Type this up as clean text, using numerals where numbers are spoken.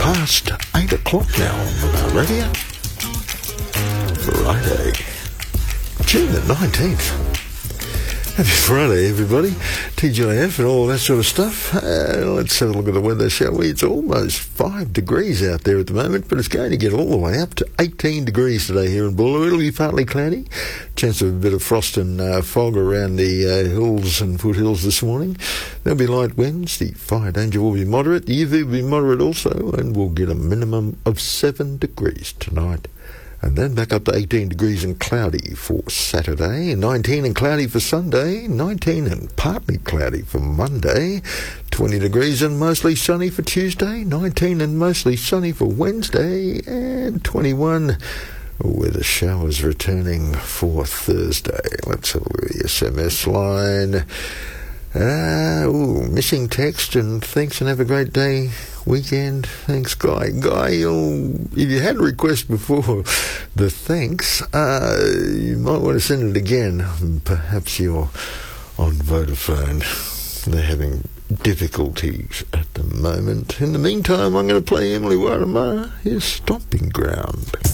past 8 o'clock now on our radio. Friday, June the 19th. Happy Friday, everybody. TGIF and all that sort of stuff. Let's have a look at the weather, shall we? It's almost 5 degrees out there at the moment, but it's going to get all the way up to 18 degrees today here in Bulloo. It'll be partly cloudy. Chance of a bit of frost and fog around the hills and foothills this morning. There'll be light winds. The fire danger will be moderate. The UV will be moderate also, and we'll get a minimum of 7 degrees tonight. And then back up to 18 degrees and cloudy for Saturday, 19 and cloudy for Sunday, 19 and partly cloudy for Monday, 20 degrees and mostly sunny for Tuesday, 19 and mostly sunny for Wednesday, and 21 with the showers returning for Thursday. Let's have a look at the SMS line. Missing text, and thanks and have a great day weekend. Thanks, Guy. Guy, if you had a request before the thanks, you might want to send it again. Perhaps you're on Vodafone. They're having difficulties at the moment. In the meantime, I'm going to play Emily Warama, his Stomping Ground.